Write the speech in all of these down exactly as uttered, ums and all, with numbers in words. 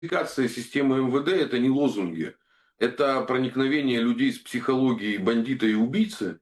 Идентификация системы эм вэ дэ – это не лозунги. Это проникновение людей с психологией бандита и убийцы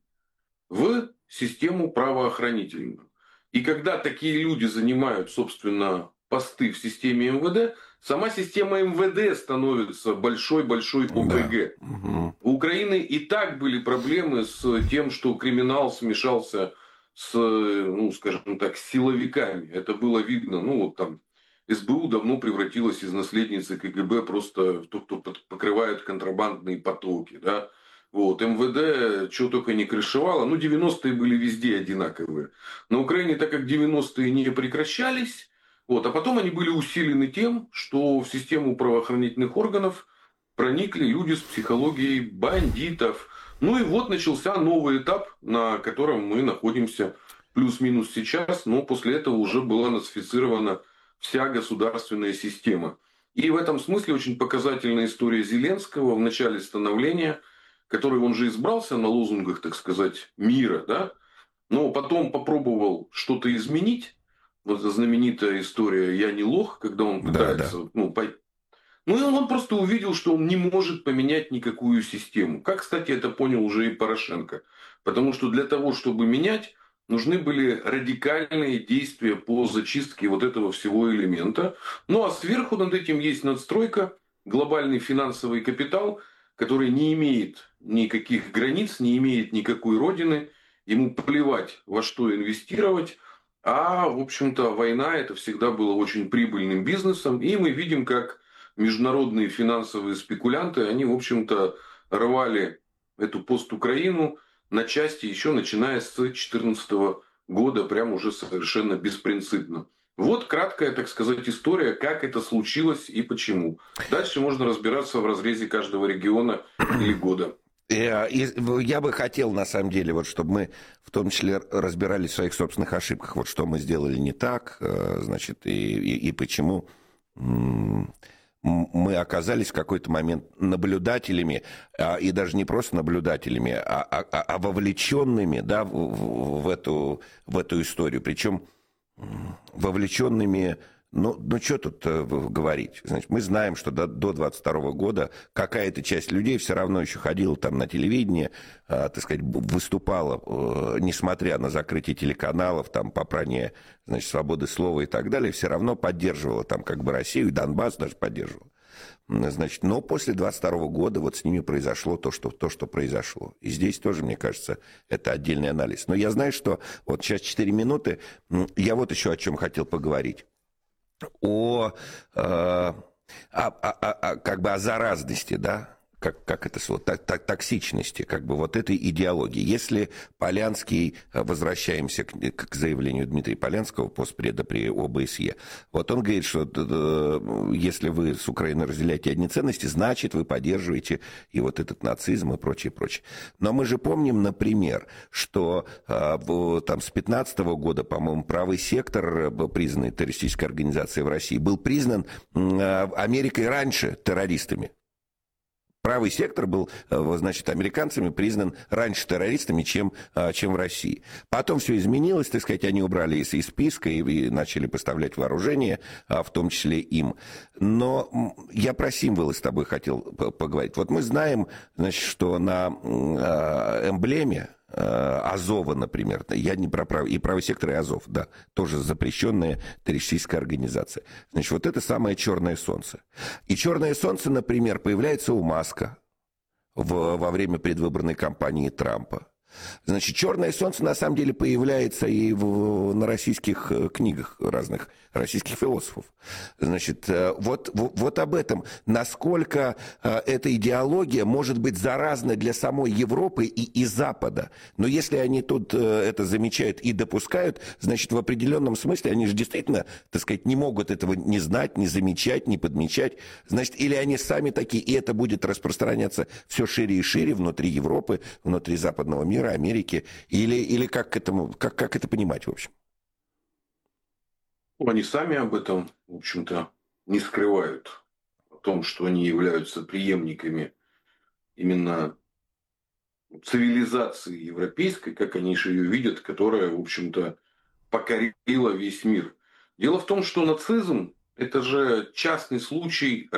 в систему правоохранительную. И когда такие люди занимают, собственно, посты в системе эм вэ дэ, сама система эм вэ дэ становится большой-большой о пэ Да. гэ. Мгм. У Украины и так были проблемы с тем, что криминал смешался с, ну, скажем так, с силовиками. Это было видно. Ну, вот там эс бэ у давно превратилась из наследницы ка гэ бэ просто в то, кто покрывает контрабандные потоки. Да? Вот. эм вэ дэ что только не крышевало. Ну, девяностые были везде одинаковые. На Украине, так как девяностые не прекращались, вот, а потом они были усилены тем, что в систему правоохранительных органов проникли люди с психологией бандитов. Ну и вот начался новый этап, на котором мы находимся плюс-минус сейчас, но после этого уже была нацифицирована вся государственная система. И в этом смысле очень показательная история Зеленского в начале становления, который он же избрался на лозунгах, так сказать, мира, да, но потом попробовал что-то изменить. Вот эта знаменитая история «Я не лох», когда он Да, да. пытается, ну, ну, и он просто увидел, что он не может поменять никакую систему. Как, кстати, это понял уже и Порошенко. Потому что для того, чтобы менять, нужны были радикальные действия по зачистке вот этого всего элемента. Ну, а сверху над этим есть надстройка, глобальный финансовый капитал, который не имеет никаких границ, не имеет никакой родины. Ему плевать, во что инвестировать. А, в общем-то, война – это всегда было очень прибыльным бизнесом. И мы видим, как международные финансовые спекулянты, они, в общем-то, рвали эту пост-Украину на части еще начиная с две тысячи четырнадцатого года, прям уже совершенно беспринципно. Вот краткая, так сказать, история, как это случилось и почему. Дальше можно разбираться в разрезе каждого региона или года. Я, и я бы хотел, на самом деле, вот, чтобы мы в том числе разбирались в своих собственных ошибках. Вот что мы сделали не так, значит, и, и, и почему мы оказались в какой-то момент наблюдателями, и даже не просто наблюдателями, а, а, а вовлеченными, да, в, в, эту, в эту историю. Причем вовлеченными. Ну, ну что тут э, говорить? Значит, мы знаем, что до, до двадцать второго года какая-то часть людей все равно еще ходила там на телевидение, э, так сказать, выступала, э, несмотря на закрытие телеканалов, там, попрание, значит, свободы слова и так далее, все равно поддерживала там как бы Россию, и Донбасс даже поддерживала. Значит, но после двадцать второго года вот с ними произошло то что, то, что произошло. И здесь тоже, мне кажется, это отдельный анализ. Но я знаю, что вот сейчас четыре минуты, я вот еще о чем хотел поговорить. О, э, о, о, о, о, как бы о заразности, да, как, как это слово, так, так, токсичности, как бы вот этой идеологии. Если Полянский, возвращаемся к, к заявлению Дмитрия Полянского, постпреда при о бэ эс е, вот он говорит, что э, если вы с Украиной разделяете одни ценности, значит, вы поддерживаете и вот этот нацизм и прочее, прочее. Но мы же помним, например, что э, в, там, с пятнадцатого года, по-моему, правый сектор, признанный террористической организацией в России, был признан э, Америкой раньше террористами. Правый сектор был, значит, американцами признан раньше террористами, чем, чем в России. Потом все изменилось, так сказать, они убрали из, из списка и, и начали поставлять вооружение, в том числе им. Но я про символы с тобой хотел поговорить. Вот мы знаем, значит, что на эмблеме Азова, например, я не про правый, и правый сектор, и Азов, да, тоже запрещенная террористическая организация. Значит, вот это самое черное солнце. И черное солнце, например, появляется у Маска в, во время предвыборной кампании Трампа. Значит, черное солнце на самом деле появляется и в, на российских книгах разных российских философов. Значит, вот, вот, вот об этом, насколько эта идеология может быть заразна для самой Европы и, и Запада. Но если они тут это замечают и допускают, значит, в определенном смысле они же действительно, так сказать, не могут этого не знать, не замечать, не подмечать. Значит, или они сами такие, и это будет распространяться все шире и шире внутри Европы, внутри западного мира, Америки, или, или как, к этому, как, как это понимать, в общем? Они сами об этом, в общем-то, не скрывают. О том, что они являются преемниками именно цивилизации европейской, как они же ее видят, которая, в общем-то, покорила весь мир. Дело в том, что нацизм – Это же частный случай